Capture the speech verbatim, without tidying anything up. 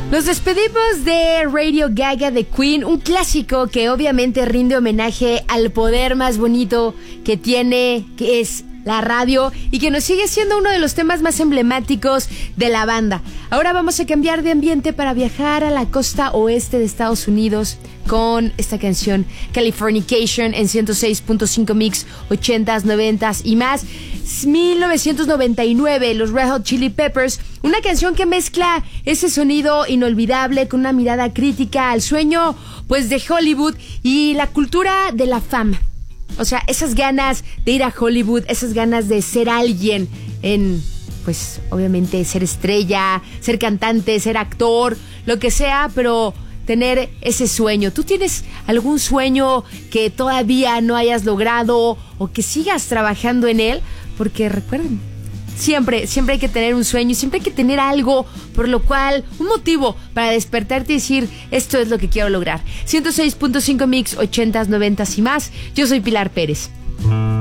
Nos despedimos de Radio Gaga de Queen, un clásico que obviamente rinde homenaje al poder más bonito que tiene, que es la radio, y que nos sigue siendo uno de los temas más emblemáticos de la banda. Ahora vamos a cambiar de ambiente para viajar a la costa oeste de Estados Unidos con esta canción Californication en ciento seis punto cinco Mix, ochentas, noventas y más. mil novecientos noventa y nueve, los Red Hot Chili Peppers, una canción que mezcla ese sonido inolvidable con una mirada crítica al sueño pues de Hollywood y la cultura de la fama. O sea, esas ganas de ir a Hollywood, esas ganas de ser alguien en, pues, obviamente ser estrella, ser cantante, ser actor, lo que sea, pero tener ese sueño. ¿Tú tienes algún sueño que todavía no hayas logrado o que sigas trabajando en él? Porque recuerden, siempre, siempre hay que tener un sueño, siempre hay que tener algo por lo cual, un motivo para despertarte y decir, esto es lo que quiero lograr. ciento seis punto cinco Mix, ochentas, noventas y más. Yo soy Pilar Pérez.